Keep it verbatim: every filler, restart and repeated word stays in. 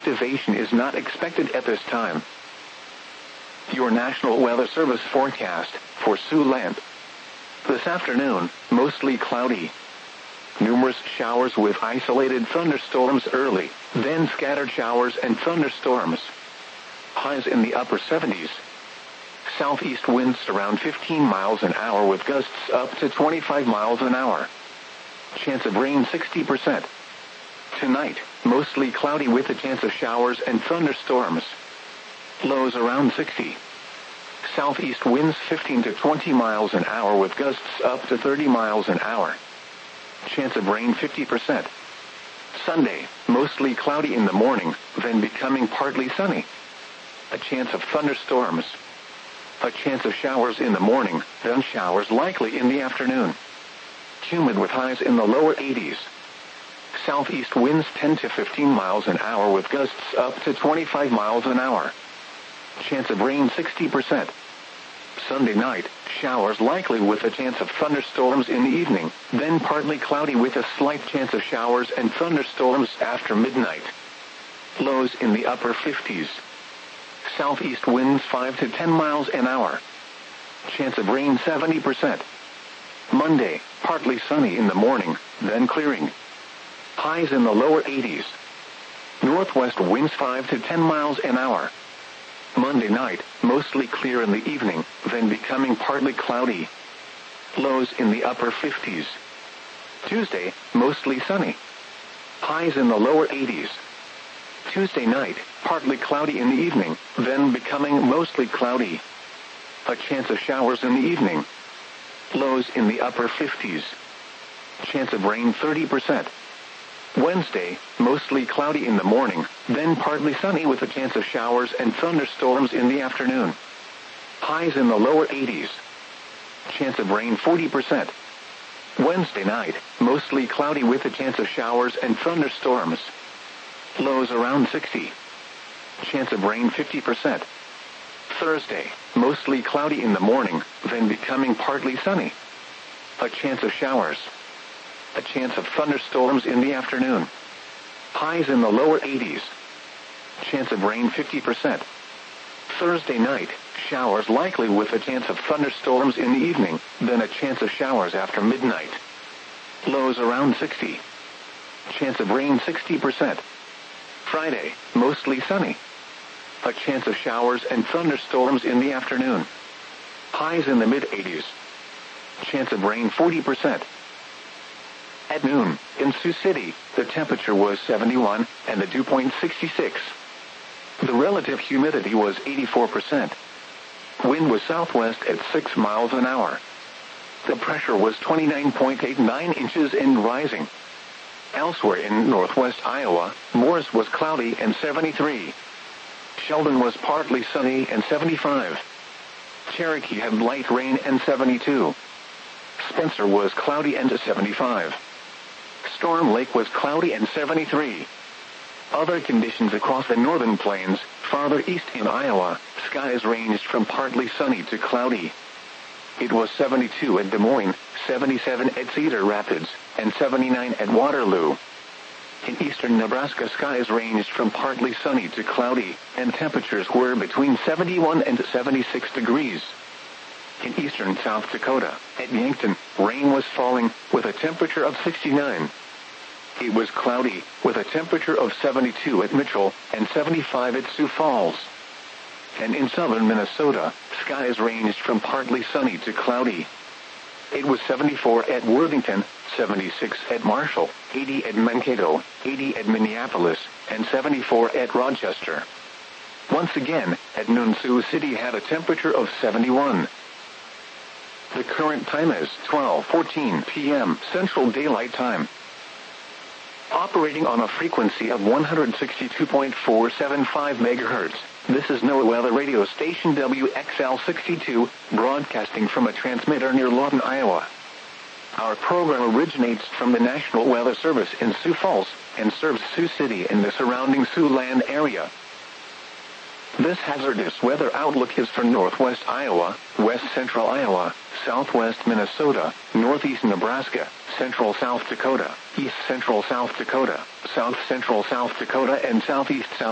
Activation is not expected at this time. Your National Weather Service forecast for Siouxland. This afternoon, mostly cloudy. Numerous showers with isolated thunderstorms early, then scattered showers and thunderstorms. Highs in the upper seventies. Southeast winds around fifteen miles an hour with gusts up to twenty-five miles an hour. Chance of rain sixty percent. Tonight, mostly cloudy with a chance of showers and thunderstorms. Lows around sixty. Southeast winds fifteen to twenty miles an hour with gusts up to thirty miles an hour. Chance of rain fifty percent. Sunday, mostly cloudy in the morning, then becoming partly sunny. A chance of thunderstorms. A chance of showers in the morning, then showers likely in the afternoon. Humid with highs in the lower eighties. Southeast winds ten to fifteen miles an hour with gusts up to twenty-five miles an hour. Chance of rain sixty percent. Sunday night, showers likely with a chance of thunderstorms in the evening, then partly cloudy with a slight chance of showers and thunderstorms after midnight. Lows in the upper fifties. Southeast winds five to ten miles an hour. Chance of rain seventy percent. Monday, partly sunny in the morning, then clearing. Highs in the lower eighties. Northwest winds five to ten miles an hour. Monday night, mostly clear in the evening, then becoming partly cloudy. Lows in the upper fifties. Tuesday, mostly sunny. Highs in the lower eighties. Tuesday night, partly cloudy in the evening, then becoming mostly cloudy. A chance of showers in the evening. Lows in the upper fifties. Chance of rain thirty percent. Wednesday, mostly cloudy in the morning, then partly sunny with a chance of showers and thunderstorms in the afternoon. Highs in the lower eighties. Chance of rain forty percent. Wednesday night, mostly cloudy with a chance of showers and thunderstorms. Lows around sixty. Chance of rain fifty percent. Thursday, mostly cloudy in the morning, then becoming partly sunny. A chance of showers. A chance of thunderstorms in the afternoon. Highs in the lower eighties. Chance of rain fifty percent. Thursday night, showers likely with a chance of thunderstorms in the evening, then a chance of showers after midnight. Lows around sixty. Chance of rain sixty percent. Friday, mostly sunny. A chance of showers and thunderstorms in the afternoon. Highs in the mid-eighties. Chance of rain forty percent. At noon, in Sioux City, the temperature was seventy-one, and the dew point sixty-six. The relative humidity was eighty-four percent. Wind was southwest at six miles an hour. The pressure was twenty-nine point eight nine inches and rising. Elsewhere in northwest Iowa, Morris was cloudy and seventy-three. Sheldon was partly sunny and seventy-five. Cherokee had light rain and seventy-two. Spencer was cloudy and seventy-five. Storm Lake was cloudy and seventy-three. Other conditions across the northern plains, farther east in Iowa, skies ranged from partly sunny to cloudy. It was seventy-two at Des Moines, seventy-seven at Cedar Rapids, and seventy-nine at Waterloo. In eastern Nebraska, skies ranged from partly sunny to cloudy, and temperatures were between seventy-one and seventy-six degrees. In eastern South Dakota, at Yankton, rain was falling, with a temperature of sixty-nine. It was cloudy, with a temperature of seventy-two at Mitchell, and seventy-five at Sioux Falls. And in southern Minnesota, skies ranged from partly sunny to cloudy. It was seventy-four at Worthington, seventy-six at Marshall, eighty at Mankato, eighty at Minneapolis, and seventy-four at Rochester. Once again, at noon Sioux City had a temperature of seventy-one. The current time is twelve fourteen p m Central Daylight Time. Operating on a frequency of one hundred sixty-two point four seven five megahertz, this is NOAA Weather Radio Station W X L sixty-two, broadcasting from a transmitter near Lawton, Iowa. Our program originates from the National Weather Service in Sioux Falls, and serves Sioux City and the surrounding Siouxland area. This hazardous weather outlook is for northwest Iowa, west central Iowa, southwest Minnesota, northeast Nebraska, central South Dakota, east central South Dakota, south central South Dakota, and southeast South